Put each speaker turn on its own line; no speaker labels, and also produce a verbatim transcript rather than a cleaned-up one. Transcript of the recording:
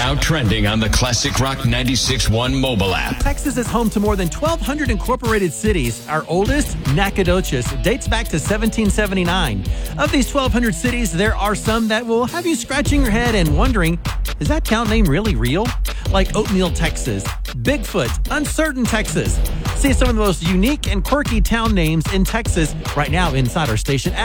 Now trending on the Classic Rock ninety-six point one mobile app.
Texas is home to more than twelve hundred incorporated cities. Our oldest, Nacogdoches, dates back to seventeen seventy-nine. Of these twelve hundred cities, there are some that will have you scratching your head and wondering, is that town name really real? Like Oatmeal, Texas, Bigfoot, Uncertain, Texas. See some of the most unique and quirky town names in Texas right now inside our station app.